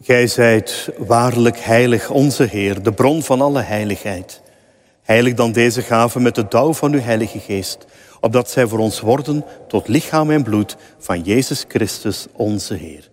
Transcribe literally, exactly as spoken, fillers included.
Gij zijt waarlijk heilig, onze Heer, de bron van alle heiligheid. Heilig dan deze gave met de dauw van uw Heilige Geest, opdat zij voor ons worden tot lichaam en bloed van Jezus Christus, onze Heer.